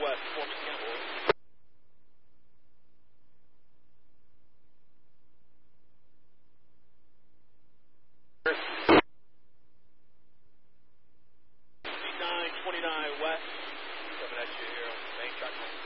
West, Performance Campbell. West, coming at you here on the main track.